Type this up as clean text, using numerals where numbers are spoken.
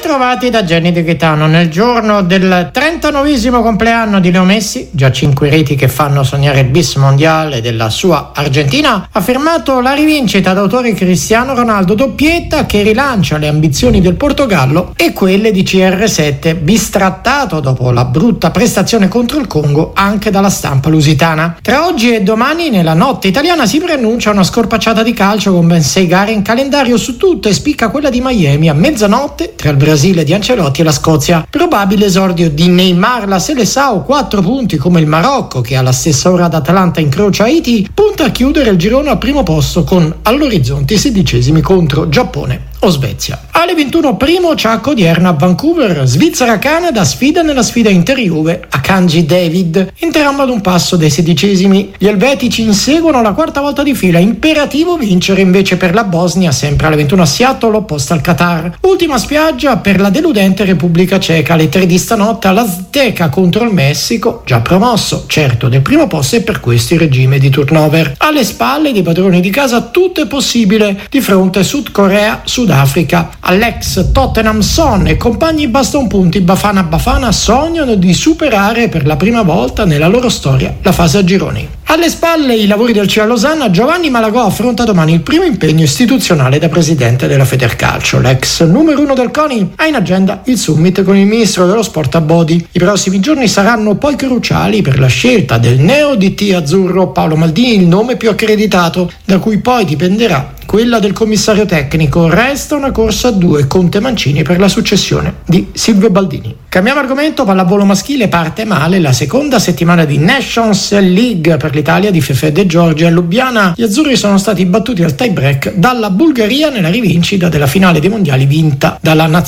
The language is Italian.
Bentrovati da Gianni De Gaetano. Nel giorno del 39esimo compleanno di Leo Messi, già 5 reti che fanno sognare il bis mondiale della sua Argentina, ha firmato la rivincita d'autore Cristiano Ronaldo, doppietta che rilancia le ambizioni del Portogallo e quelle di CR7, bistrattato dopo la brutta prestazione contro il Congo anche dalla stampa lusitana. Tra oggi e domani, nella notte italiana, si preannuncia una scorpacciata di calcio con ben 6 gare in calendario su tutte, e spicca quella di Miami a mezzanotte tra il Brasile di Ancelotti e la Scozia. Probabile esordio di Neymar, la Seleção, 4 punti come il Marocco che alla stessa ora ad Atalanta incrocia Haiti, punta a chiudere il girone al primo posto con all'orizzonte i 16esimi contro Giappone o Svezia. Alle 21 primo ciacco odierno a Vancouver, Svizzera-Canada, sfida nella sfida Inter-Juve a Kanji David, entrambi ad un passo dai 16esimi. Gli elvetici inseguono la 4ª volta di fila, imperativo vincere invece per la Bosnia, sempre alle 21 a Seattle, opposta al Qatar. Ultima spiaggia per la deludente Repubblica Ceca, alle 3 di stanotte all'Azteca contro il Messico, già promosso, certo del primo posto, e per questo il regime di turnover. Alle spalle dei padroni di casa tutto è possibile, di fronte Sud Corea, Sudafrica. All'ex Tottenham Son e compagni bastonpunti Bafana sognano di superare per la prima volta nella loro storia la fase a gironi. Alle spalle i lavori del CIA Losanna, Giovanni Malagò affronta domani il primo impegno istituzionale da presidente della Federcalcio. L'ex numero 1 del CONI ha in agenda il summit con il ministro dello sport Abodi. I prossimi giorni saranno poi cruciali per la scelta del neo DT azzurro Paolo Maldini, il nome più accreditato, da cui poi dipenderà quella del commissario tecnico. Resta una corsa a 2, Conte Mancini per la successione di Silvio Baldini. Cambiamo argomento, pallavolo maschile, parte male la seconda settimana di Nations League per l'Italia di Fefè De Giorgi. A Lubiana gli azzurri sono stati battuti al tie break dalla Bulgaria nella rivincita della finale dei mondiali vinta dalla nazionale